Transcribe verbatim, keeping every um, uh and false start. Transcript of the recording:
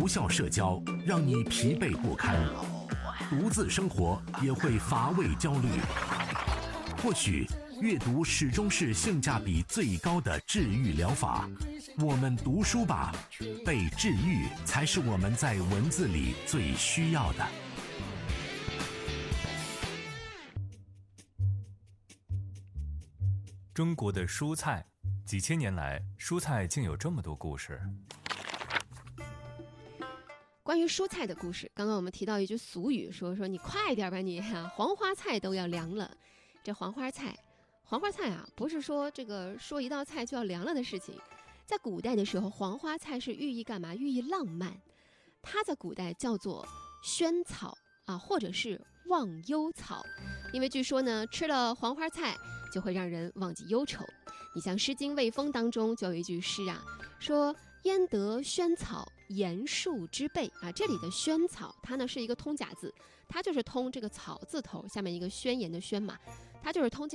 无效社交让你疲惫不堪，独自生活也会乏味焦虑。或许阅读始终是性价比最高的治愈疗法。我们读书吧，被治愈才是我们在文字里最需要的。 中国的蔬菜，几千年来，蔬菜竟有这么多故事。 关于蔬菜的故事，刚刚我们提到一句俗语，说说你快点吧你，黄花菜都要凉了。这黄花菜，黄花菜啊，不是说这个说一道菜就要凉了的事情。在古代的时候，黄花菜是寓意干嘛？寓意浪漫。它在古代叫做萱草啊，或者是忘忧草，因为据说呢，吃了黄花菜就会让人忘记忧愁。你像《诗经·卫风》当中就有一句诗啊，说焉得萱草言树之背啊，这里的萱草它呢是一个通假字，它就是通这个草字头下面一个宣言的宣嘛，它就是通这